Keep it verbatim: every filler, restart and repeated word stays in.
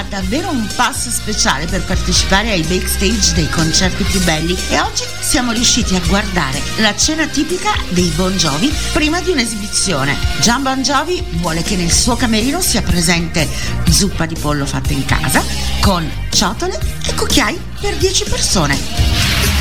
ha davvero un pass speciale per partecipare ai backstage dei concerti più belli e oggi siamo riusciti a guardare la cena tipica dei Bon Jovi prima di un'esibizione. Jon Bon Jovi vuole che nel suo camerino sia presente zuppa di pollo fatta in casa con ciotole e cucchiai per dieci persone.